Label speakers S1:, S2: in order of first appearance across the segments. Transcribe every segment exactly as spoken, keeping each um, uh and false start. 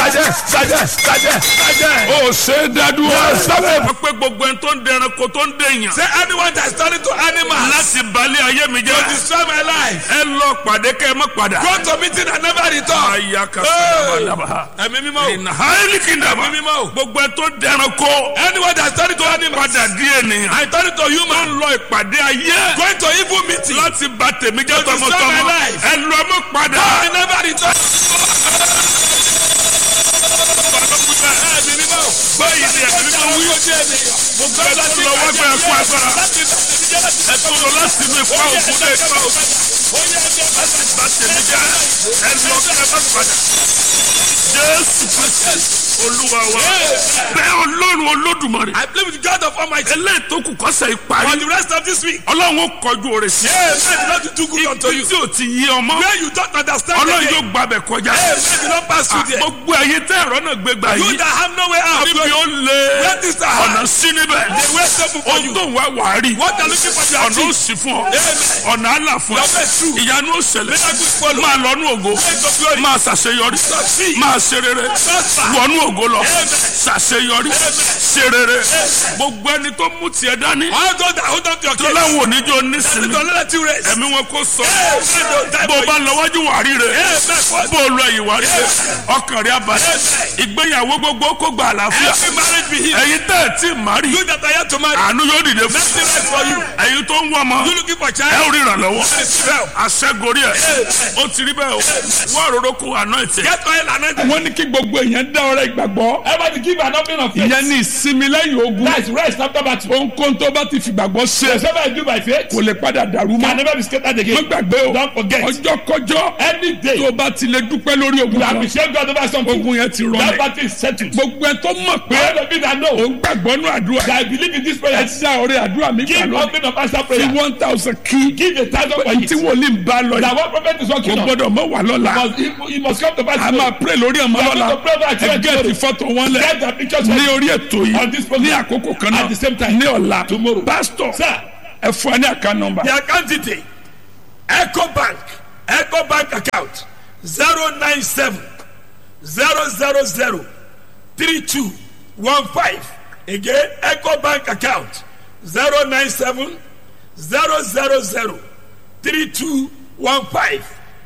S1: bàjẹ́ bàjẹ́ bàjẹ́ bàjẹ́.
S2: o ṣe dádúró.
S1: Stop
S2: wọ́n pé gbogbo ẹni tó ń dẹranko tó ń dèèyàn.
S1: Say anyone that's turning to animals.
S2: láti balẹ̀ ayé mi
S1: To
S2: jẹ́.
S1: destroy my life.
S2: ẹ lọ pàdé kẹ́ ẹ má padà.
S1: Go to meeting and never return.
S2: àyà kàfẹ́ dàbà.
S1: Ẹ̀mí mímọ́ o.
S2: ìnà háìlì kìndàbà.
S1: Ẹ̀mí mímọ́ o.
S2: gbogbo ẹni tó ń dẹranko.
S1: Anyone that's turning to animals.
S2: padà di ènìyàn.
S1: I turn to
S2: tó
S1: human.
S2: ń lọ ìpàdé ayé.
S1: Going to evil meeting.
S2: láti bà tèmi jẹ́
S1: To destroy
S2: tọmọtọmọ.
S1: my life.
S2: ẹ lọ mọ́ padà.
S1: I never return. Ẹ̀mí mímọ́ o.
S2: báyìí ni ẹ̀mí mímọ́ wí. gbogbo ẹ tó lọ wá gbé ẹkú agbára. ẹ tó lọ láti inú ipa òkú dé ipa òkú. láti bà tèmi jẹ́ ẹ lọ kí ẹ má padà. Jésù Kristi Olúwa wa. bẹ́ẹ̀ Ọlọ́run Olódùmarè.
S1: I play with God of Almighty.
S2: eléyìí tó kù kọ́sẹ̀
S1: For
S2: ìparí.
S1: the rest of this week.
S2: Ọlọ́run ó kọjú oore sí.
S1: Yes, may not do good unto you.
S2: tí o ti yí ọmọ.
S1: Where you don't understand
S2: Ọlọ́run
S1: again.
S2: yóò gbàbẹ̀ kọjá.
S1: Yes, may you not pass through there.
S2: gbogbo ayé tẹ ẹ̀rọ náà gbé gbà
S1: You
S2: yìí.
S1: that have no way out.
S2: níbi ó lé
S1: Where is the
S2: ọ̀nà
S1: heart?
S2: sí níbẹ̀.
S1: The way is open for
S2: ohun
S1: you.
S2: tó ń wá wàá rí.
S1: What are looking for your
S2: ọ̀nà ó
S1: achieve?
S2: sì fún ọ.
S1: Amen.
S2: ọ̀nà àlà fún
S1: Your
S2: ọ.
S1: way is true.
S2: ìyanu ó ṣẹlẹ̀.
S1: Miracles follow.
S2: máa lọ́nú ògo.
S1: Praise of glory.
S2: máa ṣàṣeyọrí.
S1: Succeed.
S2: máa ṣe rere.
S1: Prosper.
S2: wọnú ògo lọ.
S1: Amen.
S2: ṣàṣeyọrí. ṣe rere. gbogbo ẹni tó mú tiẹ̀ dání.
S1: All those that hold on to your
S2: tó
S1: case.
S2: láwọn oníjó
S1: Let
S2: nísìnyí.
S1: me let you rest.
S2: ẹ̀mí wọn kò sọ.
S1: Yes, may don't die
S2: bó o
S1: for
S2: bá
S1: you.
S2: lọ wájú wàá rí rẹ.
S1: Yes, my
S2: bó o lọ yìí wàá rí rẹ. ọkàn rẹ abalẹ̀. ìgbéyàwó gbogbo kó gba àlàáfíà.
S1: Every marriage be healed.
S2: ẹ̀yin tẹ́ ẹ̀ tí ì má rí.
S1: You that are yet to marry.
S2: àánú yóò dìde fún.
S1: Mercy rest for you.
S2: ẹ̀yin tó ń wọ́ ọmọ.
S1: You looking for
S2: ẹ
S1: child.
S2: ò rí ìrànlọ́wọ́.
S1: Well,
S2: aṣẹ́gorí ẹ̀. ó ti rí bẹ́ẹ̀ o. wọ́n àròrò kó àná ẹ̀tẹ̀.
S1: get oil and anointing.
S2: wọ́n ní kí gbogbo èèyàn dá ọrẹ ìgbàgbọ́.
S1: Everybody give an offering of faith.
S2: ìyẹn ní ìsinmi lẹ́yìn ogun.
S1: That is rest after battle.
S2: ohunkóhun tó bá ti fìgbàgbọ́ ṣe.
S1: Whatever I do by faith
S2: kò lè padà dàrú
S1: can
S2: mọ́.
S1: never be scattered
S2: wọ́n
S1: again.
S2: gbàgbé o.
S1: Don't forget.
S2: ọjọ́ kọjọ́.
S1: Any day.
S2: tó bá ti lè dúpẹ́ lórí ogun
S1: You
S2: kan.
S1: appreciate God over something.
S2: ogun yẹn ti
S1: That
S2: rọlẹ̀.
S1: battle is settled.
S2: gbogbo ẹ tó mọ̀ pé.
S1: All the people that know
S2: òun gbàgbọ́ nù àdúrà.
S1: that I believe in this prayer.
S2: ẹ dá ọrẹ àdúrà mi gbà
S1: Give
S2: lọ.
S1: offering of answer
S2: fi
S1: prayer.
S2: one thousand kí.
S1: Give a thousand for
S2: tí
S1: it.
S2: wòlíì ń bá lọ
S1: That
S2: yìí.
S1: one prophet is
S2: kò
S1: working on.
S2: gbọ́dọ̀ mọ́ wà lọ́la.
S1: Must, he, he must come to pass.
S2: a máa pray lórí ọmọ
S1: We are
S2: lọ́la.
S1: going to pray about
S2: ẹ
S1: children
S2: gẹ́ẹ̀tì fọ́tò wọn lẹ̀.
S1: Get the pictures
S2: ní
S1: ready.
S2: orí ètò yìí.
S1: On this
S2: ní
S1: program.
S2: àkókò kan náà.
S1: At the same time.
S2: ní ọ̀la.
S1: Tomorrow.
S2: pásítọ̀
S1: Sir,
S2: ẹ fún ẹ ní àká nọ́mbà.
S1: the account detail. Echo Bank. Echo Bank account. zero nine seven zero zero zero three two one five. Again, Echo Bank account. zero nine seven zero zero zero three two one five.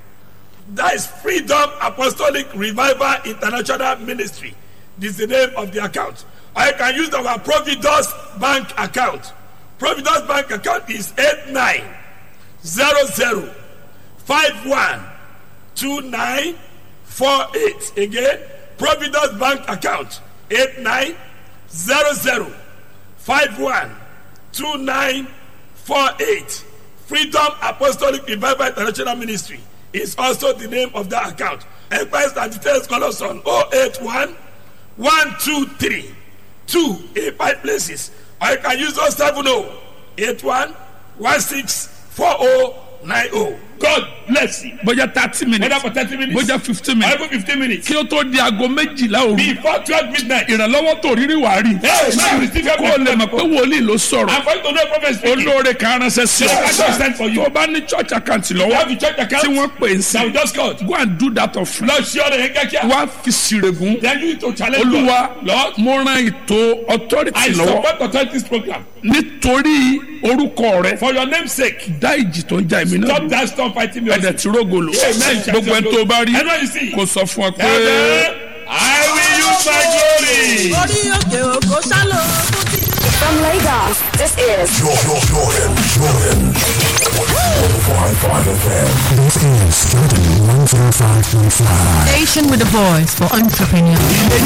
S1: That is Freedom Apostolic Revival International Ministry. This is the name of the account. Or you can use our Providence Bank account. Providence Bank account is eight nine zero zero five one two nine four eight. Again, Providence Bank account eight nine zero zero five one two nine four eight. Freedom Apostolic Revival International Ministry is also the name of that account. Enquiries and details call us on oh eight one one two three two eight five places. Or you can use those seven oh eight one one six four oh nine oh. God bless you.
S2: bójá thirty minutes.
S1: Whether for thirty minutes.
S2: bójá fifteen minutes.
S1: Or even fifteen minutes.
S2: kí ó tó di aago méjìlá òru.
S1: Before twelve midnight.
S2: ìrànlọ́wọ́ tó rírí wàá rí.
S1: Hey, man, receive your
S2: kó o lè mọ̀ pé wòlíì ló sọ̀rọ̀.
S1: I'm going to know prophet speaking.
S2: olóore kan ránṣẹ́ sí
S1: The account sent for you.
S2: tó o bá ní church account
S1: You
S2: lọ́wọ́.
S1: have the church account.
S2: tí wọ́n pè é
S1: Now we
S2: sí.
S1: just called.
S2: go and do that of free.
S1: Lord, sure they get here.
S2: wá fi sírègùn.
S1: Then you need to challenge
S2: olúwa
S1: God. Lord,
S2: mo ran ètò authority
S1: I
S2: lọ́wọ́.
S1: support authorities program.
S2: nítorí orúkọ rẹ.
S1: For your name's sake.
S2: dá ìjì tó ń jà èmi náà.
S1: Stop that storm fighting me.
S2: ẹ̀dẹ̀ tí rógolo.
S1: Amen.
S2: gbogbo ẹni tó bá rí.
S1: Everyone you see.
S2: kò sọ fún ọ pé.
S1: Amen. I will use my glory.
S3: orí òkè òkò sálọ ogun ti.
S4: From Lagos, this is
S5: Jordan, Jordan, Jordan. one five five F M.
S6: This is Jordan one zero five point five.
S3: Station with a voice for entrepreneurs.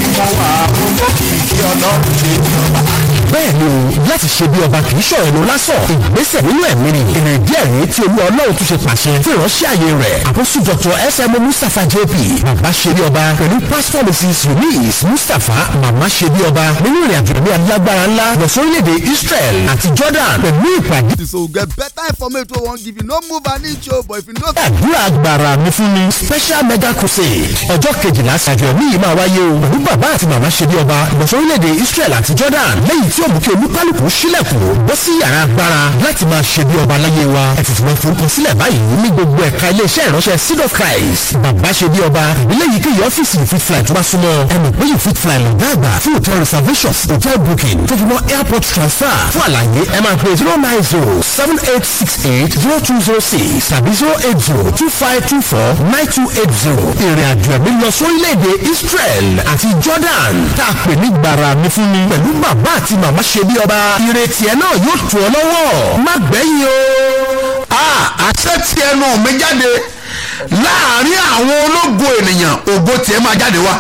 S6: Bẹ́ẹ̀ni o, láti ṣe bí ọba kì í ṣọ̀rọ̀ ẹnu lásán. Ìgbésẹ̀ nínú ẹ̀mí ni. Ìrìn díẹ̀ rí tí olú ọlọ́run tún ṣe pàṣẹ fún ìránṣẹ́ àyè rẹ̀. Àkóso Doctor S M Mustapha J P. Bàbá ṣe bí ọba pẹ̀lú Pastor Missus Eunice Mustapha. Màmá ṣe bí ọba nínú ìrìn àjò ní alágbára ńlá lọ sórílẹ̀-èdè Israel àti Jordan pẹ̀lú ìpàdé.
S7: So get better information wey wan give you no move an inch o but if you no.
S6: Àdúrà agbára mi fún mi special mega crusade ọjọ́ kejìlá ṣàjọ mi yìí máa wáyé o pẹ̀lú bàbá àti màmá ṣe bí ọba lọ sórílẹ̀-èdè Israel àti Jordan lẹ́yìn tí yóò mú kí olúkálùkù sílẹ̀kùn bọ́ sí yàrá agbára láti máa ṣe bí ọba láyé wa. ẹ tètè máa forúkọ sílẹ̀ báyìí ní gbogbo ẹ̀ka iléeṣẹ́ ìránṣẹ́ Seed of Christ. bàbá ṣe bí ọba eléyìí kí yọ ọ́fíìsì you fit fly tó bá súnmọ́ ẹnu pé you fit fly lọ́gá àgbà fún hotel reservations hotel booking tó fi mọ́ airport transfer. fún àlàyé ẹ máa pè zero nine zero seven eight six eight zero two zero six tàbí zero eight zero two five two four nine two eight zero. ìrìn àjò ẹ̀mí lọ sórílẹ̀-èdè Israel àti Jordan tá a pè ní gbàrà mi fún mi pẹ̀lú bàbá àti màmá ṣe bí ọba. ìrètí ẹ náà yóò tù ọ lọ́wọ́ má gbẹ̀yìn o.
S8: àṣẹ tí ẹnu mi jáde láàrin àwọn ológo ènìyàn ògo tiẹ̀ máa jáde wá.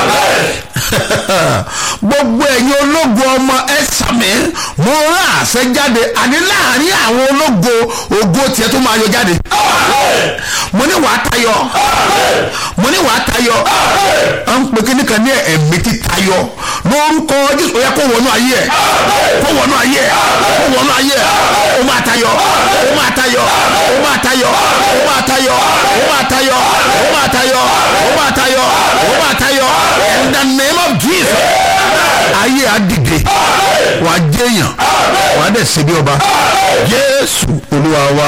S8: gbogbo ẹ̀yin ológo ọmọ ẹ̀sàmì mo rán àṣẹ jáde àní láàrin àwọn ológo ògo tiẹ̀ tó máa yọ jáde. mo ní wàá tayọ mo ní wàá tayọ à ń pè kíní kan ní ẹ̀mí ti tayọ lórúkọ Jésù. ó yẹ kó wọnú ayé ẹ kó wọnú ayé ẹ kó wọnú ayé ẹ ó máa tayọ ó máa tayọ ó máa tayọ ó máa tayọ ó máa tayọ ó máa tayọ ó máa tayọ ó máa tayọ in the name of Jesus. ayé àdìde wàá jẹyàn wàá dẹ̀ ṣe bí ọba Jésù Olúwa wa.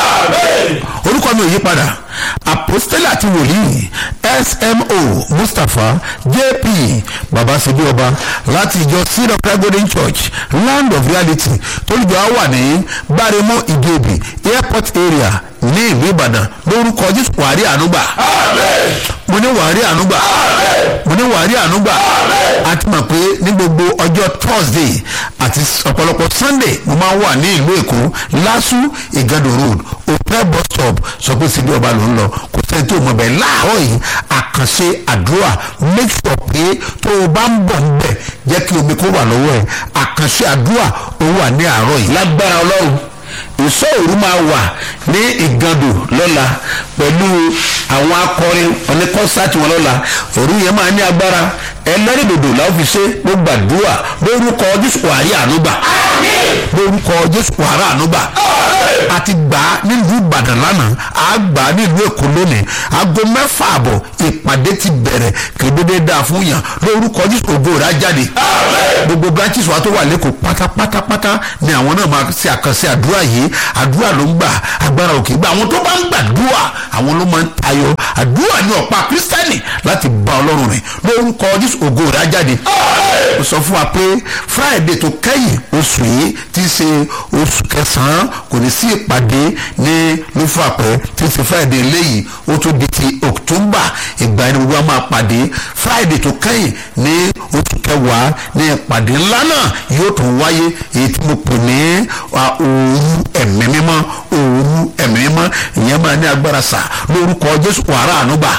S8: orúkọ mi ò yí padà apostoli àti wòlíì S M O Mustapha J P baba ṣebí ọba láti ìjọ Seed of Christ Golden Church Land of Reality tólùjọ wà ní Gbáremọ Ìgèbè airport area ní ìlú Ìbàdàn. lórúkọ Jésù wàrí ànúgbà mo ní wàrí ànúgbà mo ní wàrí ànúgbà. a ti mọ̀ pé ní gbogbo ọjọ́ Thursday àti ọ̀pọ̀lọpọ̀ Sunday mo máa wà ní ìlú Èkó Lásù Ìgàdò road Opel bus stop sọ pé ṣebí ọba ló ń lọ kò sẹ́ni tó mọ̀ bẹ́ẹ̀ láàárọ̀ yìí àkànṣe àdúrà make sure pé tó o bá ń bọ̀ níbẹ̀ jẹ́ kí omi kó wà lọ́wọ́ ẹ̀. àkànṣe àdúrà ó wà ní àárọ̀ yìí lágbára Ọlọ́run. ìsọ̀ òru máa wà ní Ìgàndò lọ́la pẹ̀lú àwọn akọrin oní kọ́nsáàtì wọn lọ́la. òru yẹn máa ní agbára ẹlẹ́rìndòdò làwọn fi ṣe mo gbàdúrà lórúkọ Jésù wàrí ànúgbà lórúkọ Jésù wàrí ànúgbà. àti gbà á nílùú Ìbàdàn lánàá a gbà á nílùú Èkó lónìí aago mẹ́fà àbọ̀ ìpàdé ti bẹ̀rẹ̀ kéde dáa fún yàn lórúkọ Jésù ògo rẹ̀ á jáde. gbogbo branches wa tó wà lẹ́kọ̀ọ́ pátápátápátá ni àwọn náà máa ṣe àkànṣe àdúrà yìí. àdúrà ló ń gbà agbára òkè gbà àwọn tó bá ń gbàdúrà àwọn ló máa ń tayọ. àdúrà ní ọ̀pá Kírísítẹ́nì láti bá Ọlọ́run rìn lórúkọ Jésù ògo rẹ̀ á jáde. ó sọ fún wa pé Friday tó kẹ́yìn oṣù yìí ti ṣe oṣù kẹsàn-án kò ní sí ìpàdé ní lufapẹ tí ṣe Friday léyìí ó tún di ti October ìgbà ẹni gbogbo a máa pàdé Friday tó kẹ́yìn ní oṣù kẹwàá ní ìpàdé ńlá náà yóò tún wáyé èyí tí mo pè ní òru ẹ̀mí mímọ́ òru ẹ̀mí mímọ́ ìyẹn máa ní agbára sà lórúkọ Jésù wàrà ànúgbà.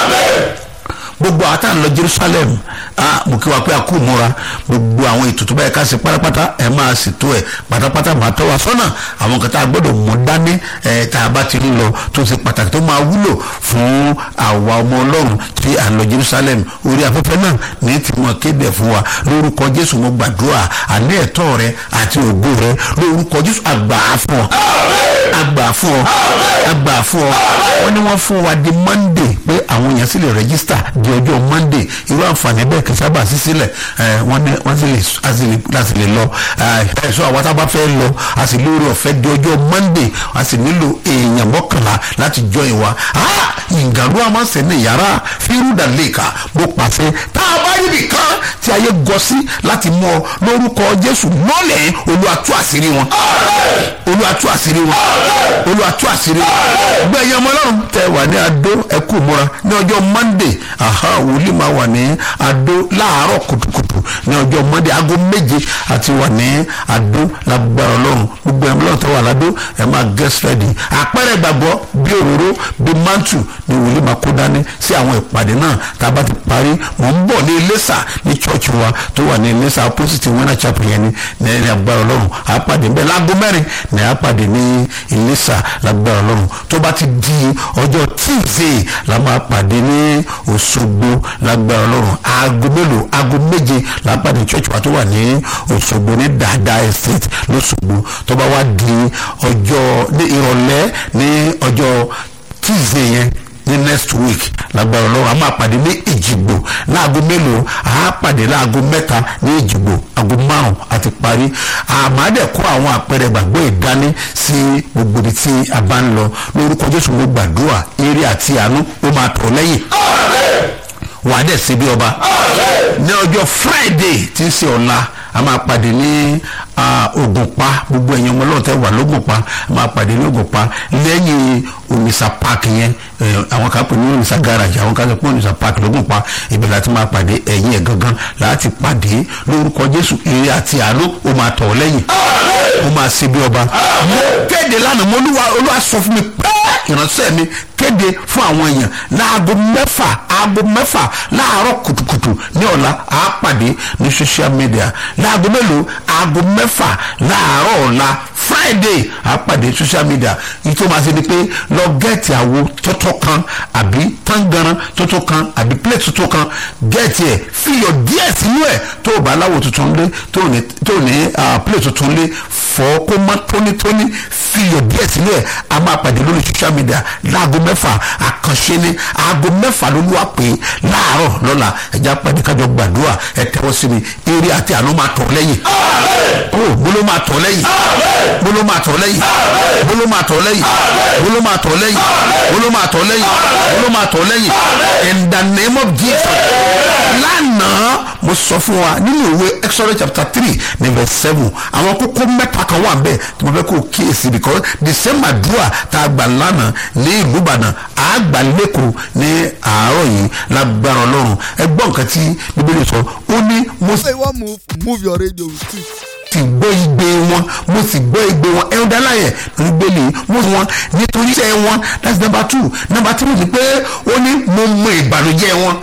S8: gbogbo àtà ń lọ Jerusalem ah mo kí wa pé a kú múra gbogbo àwọn ètò tó báyìí ká ṣe pátápátá ẹ máa ṣètò ẹ pátápátá máa tọ́ wa sọ́nà àwọn kan tá a gbọ́dọ̀ mú dání ẹ tá a bá ti ń lọ tó ṣe pàtàkì tó máa wúlò fún àwa ọmọ Ọlọ́run tí à ń lọ Jerusalem orí afẹ́fẹ́ náà ní tí mo kéde fún wa lórúkọ Jésù mo gbàdúrà àní ẹ̀tọ́ rẹ àti ògo rẹ lórúkọ Jésù àgbà fún ọ àgbà fún ọ àgbà fún ọ wọ́n ní wọ́n fún wa di Monday pé àwọn èèyàn sì lè rẹ́gísítà di ọjọ́ Monday irú àǹfààní bẹ́ẹ̀ kì í sábà sí sílẹ̀ wọ́n ní wọ́n sì lè láti lè lọ ẹ̀ṣọ́ àwọn tá a bá fẹ́ lọ a sì lórí ọ̀fẹ́ di ọjọ́ Monday a sì nílò èèyàn mọ́kànlá láti join wa ìgbàlú àmọ́sẹ̀ ní yàrá fírúdà lẹ́ka mo pàṣẹ tá a bá rí nìkan tí ayé gọ sí láti mú ọ lórúkọ Jésù mọ́lẹ̀ Olúwa tú àṣírí wọn Olúwa tú àṣírí wọn Olúwa tú àṣírí wọn gbẹ̀yìn ọmọ Ọlọ́run tẹ wà ní Adó ẹkú múra ní ọjọ́ Monday aha wòlíì máa wà ní Adó láàárọ̀ kùtùkùtù ní ọjọ́ Monday aago méje àti wà ní Adó lágbára Ọlọ́run gbogbo ẹ̀mí Ọlọ́run tó wà ládó ẹ̀ máa get ready àpẹẹrẹ ìgbàgbọ́ bí òróró bí mantu ni wòlíì máa kó dání sí àwọn ìpàdé náà tá a bá ti parí mò ń bọ̀ ní Iléṣà ní church wa tó wà ní Iléṣà opposite winner chapel yẹn ní ní agbára Ọlọ́run àpàdé bẹ́ẹ̀ láago mẹ́rin ní àpàdé ní Iléṣà lágbára Ọlọ́run tó bá ti di ọjọ́ Tuesday la máa pàdé ní Òṣogbo lágbára Ọlọ́run aago mélòó aago méje lápàdé church wa tó wà ní Òṣogbo ní Dada estate lọ́ṣogbo tó bá wá di ọjọ́ ní ìrọ̀lẹ́ ní ọjọ́ Tuesday yẹn ní next week lágbára ọlọ́run a máa pàdé ní Èjìgbò láago mélòó a pàdé láago mẹ́ta ní Èjìgbò aago márùn àti parí àmàdẹ̀ kó àwọn àpẹẹrẹ gbàgbọ́ ìdání sí gbogbo ibi tí a bá ń lọ lórúkọ Jésù ló gbàdúrà eré àti àánú ó máa tọ̀ lẹ́yìn wà á dẹ̀ sí bí ọba ní ọjọ́ Friday tí ń ṣe ọ̀la a máa pàdé ní Ògùnpa gbogbo ẹ̀yin ọmọ ọlọ́run tẹ́ wà lÓgùnpa a máa pàdé ní Ògùnpa lẹ́yìn Omisa park yẹn àwọn kan pè ní Omisa garage àwọn kan pè ní Omisa park lÓgùnpa ibẹ̀ láti máa pàdé ẹ̀yin ẹ̀ gangan láti pàdé lórúkọ Jésù ire àti àánú ó máa tọ̀ lẹ́yìn ó máa ṣe bí ọba mo kéde lánàá mo olúwa sọ fún mi pẹ́ẹ́ ìránṣẹ́ mi kéde fún àwọn èèyàn láago mẹ́fà aago mẹ́fà láàárọ̀ kùtùkùtù ní ọ̀la a pàdé ní social media láago mélòó aago mẹ́fà láàárọ̀ ọ̀la Friday a pàdé social media yìí tó máa ṣe ni pé lọ gẹ́ẹ̀tì àwo tọ́tọ́ kan àbí tangaran tọ́tọ́ kan àbí plate tọ́tọ́ kan gẹ́ẹ̀tì ẹ̀ fiyọ̀ díẹ̀ sínú ẹ̀ tó o bá aláwọ̀ tuntun lé tó o ní tó o ní plate tuntun lé fọ́ kó má tónítóní fiyọ̀ díẹ̀ sínú ẹ̀ a máa pàdé lórí social media láago mẹ́fà àkànṣe ni aago mẹ́fà ló ló wá pé láàárọ̀ lọ́la ẹ̀já pàdé kájọ gbàdúrà ẹ̀ tẹ́wọ́ sí mi eré àti àánú máa tọ̀ lẹ́yìn ó bóló máa tọ̀ lẹ́yìn bóló máa tọ̀ lẹ́yìn bóló máa tọ̀ lẹ́yìn bóló máa tọ̀ lẹ́yìn bóló máa tọ̀ lẹ́yìn bóló máa tọ̀ lẹ́yìn in the name of Jesus. Lánàá mo sọ fún wa nínú ìwé Exodus chapter three ní verse seven àwọn kókó mẹ́ta kan wà bẹ́ẹ̀ tí mo fẹ́ kó kíyèsí because the same àdúrà tá a gbà lánàá ní ìlú Ìbàdàn a gbà lẹ́kọ̀ọ́ ní àárọ̀ yìí lágbára Ọlọ́run ẹ gbọ́ nǹkan tí Bíbélì sọ ó ní mo
S7: say one move move your radio with it.
S8: ti gbọ́ igbe wọn mo sì gbọ́ igbe wọn ẹ̀rọ dáláyẹ̀ ní gbélé mo sì wọn nítorí iṣẹ́ wọn that's number two number three ni pé ó ní mo mọ ìbànújẹ́ wọn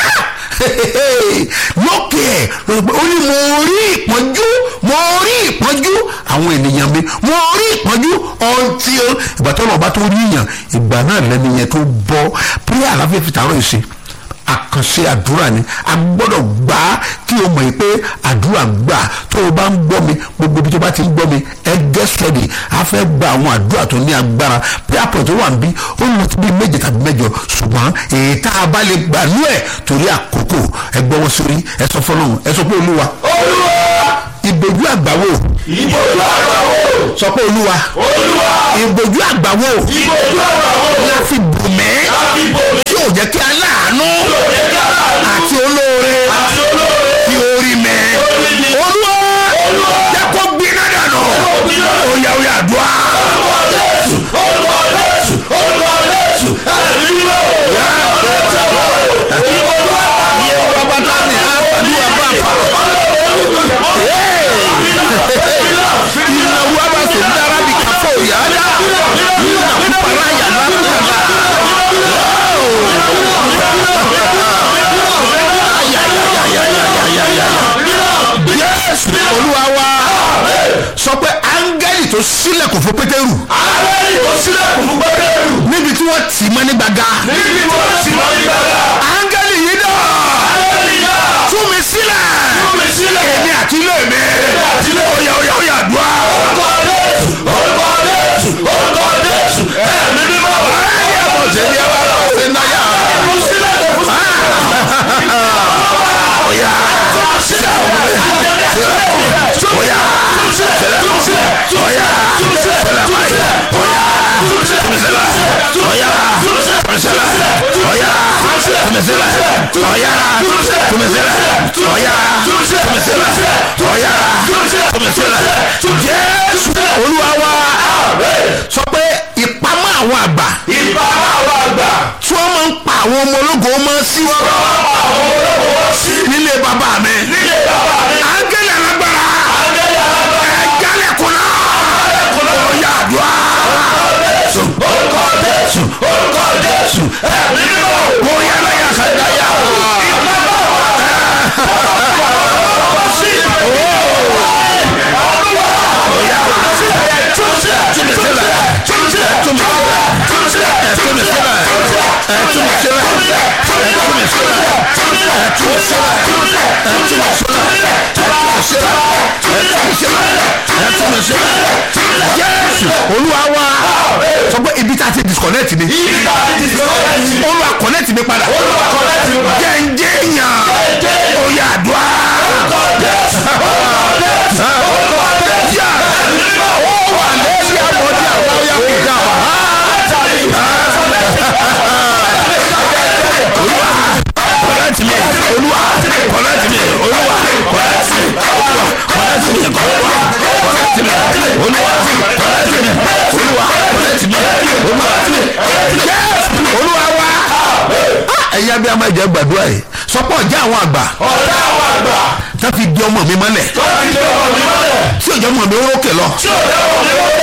S8: lókè ẹ̀ ó ní mo rí ìpọ́njú mo rí ìpọ́njú àwọn ènìyàn mi mo rí ìpọ́njú ọtí ìgbà tó lọ́ọ́ bá tó rí yàn ìgbà náà lẹ́nu yẹn tó bọ́ prayer àlàáfíà fi tààrọ̀ ìṣe àkànṣe àdúrà ni a gbọ́dọ̀ gbà á kí o mọ̀ pé àdúrà gbà tó o bá ń gbọ́ mi gbogbo ibi tó bá ti ń gbọ́ mi ẹ get ready a fẹ́ gba àwọn àdúrà tó ní agbára prayer point tó wà níbí ó lọ sí bí méje tàbí mẹ́jọ ṣùgbọ́n èyí tá a bá lè gbà nú ẹ̀ torí àkókò ẹ gbọ́wọ́ sórí ẹ sọ fọlọ́run ẹ sọ pé olúwa olúwa ìbòjú àgbàwò ìbòjú àgbàwò sọ pé olúwa olúwa ìbòjú àgbàwò ìbòjú àgbàwò la fi bò mẹ́ tí ò jẹ́ kí aláàánú àti olóore tí orí mẹ́ olúwa jẹ́ kó gbiná dànù oyà oyà àdúrà. olúwa Jésù olúwa Jésù ẹ̀rí ló yà á yẹ bàbá tó ní àdúrà bá fà. Inawu abasi ndara bi kafo yada ina kupara ya lantala yes Olúwa wa sọ pé áńgẹ́lì tó ṣílẹ̀kùn fún Pétérù áńgẹ́lì tó ṣílẹ̀kùn fún Pétérù níbi tí wọ́n tì mọ́ ní gbàgà níbi tí wọ́n tì mọ́ ní gbàgà áńgẹ́lì yìí dà áńgẹ́lì yìí dà tú mi sílẹ̀ tú mi sílẹ̀ èmi àti ilé mi èmi àti ilé oyè oyè oyè àdúrà orúkọ Jésù orúkọ Jésù orúkọ Jésù ẹ̀mí mímọ́ ẹ̀yẹ mọ̀ ṣe ní ẹwà lọ́wọ́ ṣe náà yà tú sílẹ̀ oyà sílẹ̀ oyà oya sẹlẹ mayi oya tẹmẹsẹlẹ oya tẹmẹsẹlẹ oya tẹmẹsẹlẹ oya tẹmẹsẹlẹ oya tẹmẹsẹlẹ oya tẹmẹsẹlẹ Jésù Olúwa wa sọ pé ìpamọ́ àwọn àgbà ìpamọ́ àwọn àgbà tí wọ́n máa ń pa àwọn ọmọ ológo mọ́ sí nílé bàbá mi nílé bàbá mi áńgẹ́lì alágbára áńgẹ́lì alágbára ẹ̀jálẹ̀ kùnà oyà àdúrà orúkọ Jésù orúkọ Jésù ẹ̀mí mímọ́ oyà lọ́yà sàdáyà Yes! jésù olúwa wa sọ pé ibi tá a ti disconnect ni olúwa connect mi padà jẹ́njẹ́ yàn oyè àdúrà. Olúwa connect me Olúwa connect me Olúwa connect me Olúwa connect me Olúwa connect me Olúwa connect me Olúwa yes Olúwa wa ẹ̀yin abẹ́ àmọ́ ẹ̀jẹ̀ gbàdúrà yìí sọpọ̀ ọ̀já àwọn àgbà ọ̀já àwọn àgbà tó fi di ọmọ mi mọ́lẹ̀ tó fi di ọmọ mi mọ́lẹ̀ tí òjò ọmọ mi ó rókè lọ tí òjò ọmọ mi ó rókè lọ